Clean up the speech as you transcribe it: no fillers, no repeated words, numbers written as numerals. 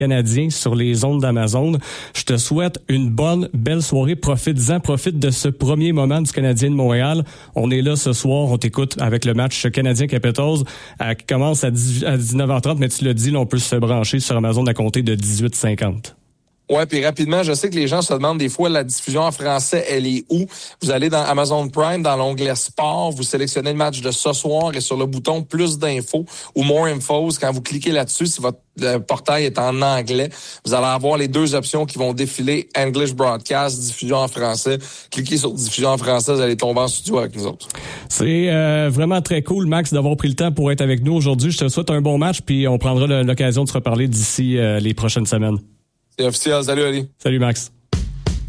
Canadien sur les ondes d'Amazon. Je te souhaite une belle soirée. Profite de ce premier moment du Canadien de Montréal. On est là ce soir, on t'écoute avec le match Canadien Capitals qui commence à 19h30, mais tu l'as dit, là, on peut se brancher sur Amazon à compter de 18h50. Ouais, puis rapidement, je sais que les gens se demandent des fois la diffusion en français, elle est où? Vous allez dans Amazon Prime, dans l'onglet Sport, vous sélectionnez le match de ce soir et sur le bouton Plus d'infos ou More Infos, quand vous cliquez là-dessus, si votre portail est en anglais, vous allez avoir les deux options qui vont défiler, English Broadcast, diffusion en français. Cliquez sur diffusion en français, vous allez tomber en studio avec nous autres. C'est vraiment très cool, Max, d'avoir pris le temps pour être avec nous aujourd'hui. Je te souhaite un bon match, puis on prendra l'occasion de se reparler d'ici les prochaines semaines. C'est officiel. Salut, Ali. Salut, Max.